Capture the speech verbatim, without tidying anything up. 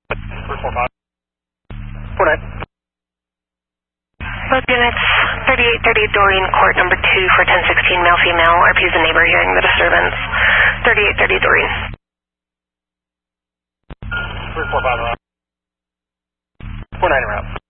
three four five. four nine. Both units, thirty-eight thirty Doreen Court, number two for ten sixteen male female. R P is a neighbor hearing the disturbance. thirty-eight thirty Doreen. three four five. four nine route.